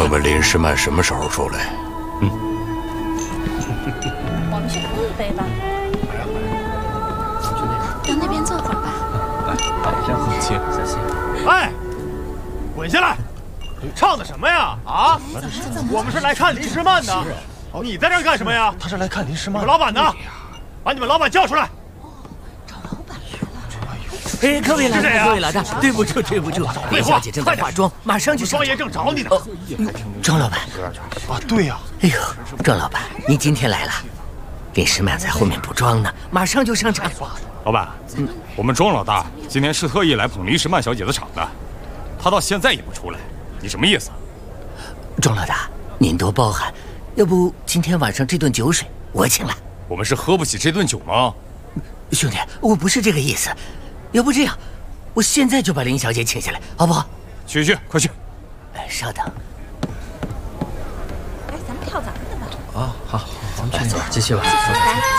问问林诗曼什么时候出来？ 我们去喝一杯吧。到那边坐会儿吧。 来，先喝，请，小心。 哎，滚下来！唱的什么呀？啊！我们是来看林诗曼的，你在这儿干什么呀？ 他是来看林诗曼。 你们老板呢？把你们老板叫出来！ 找老板来了。 哎，各位老大，各位老大，对不住，林小姐正在化妆，马上就上。 庄爷正找你呢。 庄老板。 啊，对呀。 哎呦，庄老板，您今天来了。林诗曼在后面补妆呢，马上就上场。 老板，我们庄老大今天是特意来捧林诗曼小姐的场的，她到现在也不出来，你什么意思？ 庄老大，您多包涵，要不今天晚上这顿酒水我请了。 我们是喝不起这顿酒吗？ 兄弟，我不是这个意思。要不这样，我现在就把林小姐请下来，好不好？ 去，快去！ 哎，稍等。 哎，咱们跳咱们的吧。 啊，好，咱们去走，继续吧。 来。